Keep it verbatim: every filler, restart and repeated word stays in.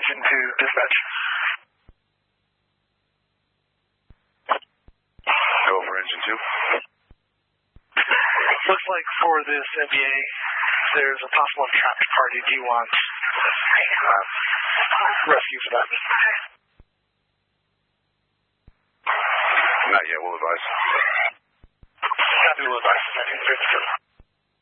engine to dispatch. Go for engine two. Looks like for this N B A, there's a possible trapped party. Do you want uh, rescue for that? Not yet, we'll advise. Happy to advise.